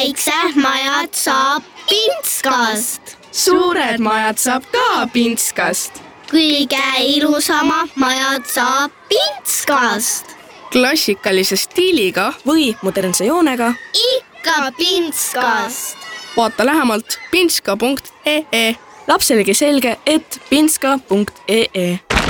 väiksed majad saab Pintskast. Suured majad saab ka Pintskast. Kõige ilusamad majad saab Pintskast. Klassikalise stiiliga või modernse joonega ikka Pintskast. Vaata lähemalt pintska.ee. Lapselegi selge, et pintska.ee.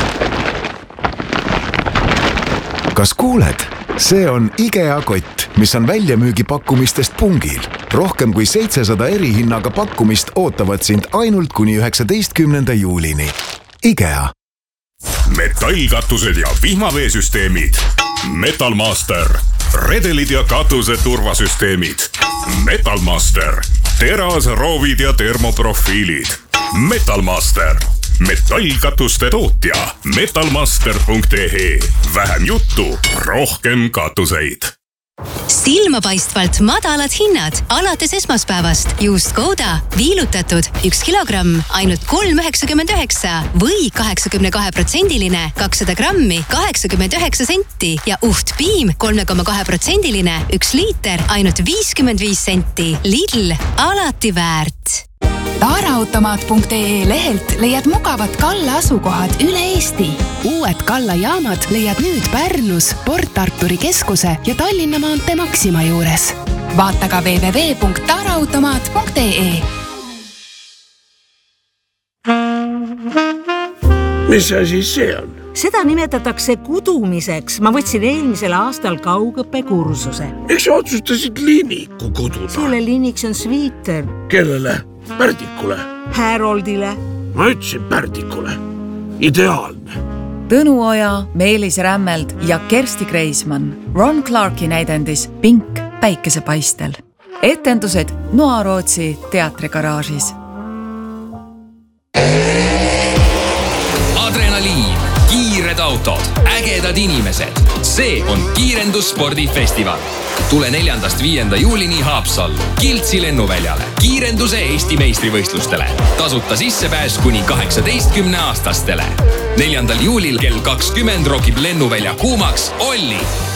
Kas kuuled? See on IKEA kott, mis on väljamüügipakkumistest Pungil. Rohkem kui 700 erihinnaga pakkumist ootavad sind ainult kuni 19. juulini. IKEA. Metallkatused ja vihmaveesüsteemid. Metalmaster. Redelid ja katuse turvasüsteemid. Metalmaster. Terasroovid ja termoprofiilid. Metalmaster. Metallkatuste tootja. Metalmaster.ee. Vähem juttu, rohkem katuseid. Silmapaistvalt madalad hinnad alates esmaspäevast. Juust Gouda viilutatud 1 kilogramm ainult 3,99 või 82% 200 grammi 89 senti ja uht piim 3,2% 1 liiter ainult 55 senti. Lidl, alati väärt. Taaraautomaat.ee lehelt leiad mugavad Kalla asukohad üle Eesti. Uued Kalla jaamad leiad nüüd Pärnus, Port Arturi keskuse ja Tallinna maantee Maxima juures. Vaata ka www.taaraautomaat.ee. Mis asi see on? Seda nimetatakse kudumiseks. Ma võtsin eelmisel aastal kaugõppekursuse. Miks sa otsustasid liniku kududa? Selle liniks on sviiter. Kellele? Pärdikule? Häroldile. Ma ütlesin Pärdikule. Ideaalne. Tõnu Oja, Meelis Rämmeld ja Kersti Kreismann Ron Clarki näidendis Pink päikesepaistel. Etendused Noarootsi teatrigaraažis. Adrenaliin, kiired autod, ägedad inimesed. See on Kiirendusspordifestival. Tule 4.–5. juulini Haapsallu, Kiltsi lennuväljale, kiirenduse Eesti meistrivõistlustele. Tasuta sissepääs kuni 18-aastastele. 4. juulil kell 20 rokib lennuvälja kuumaks Olli.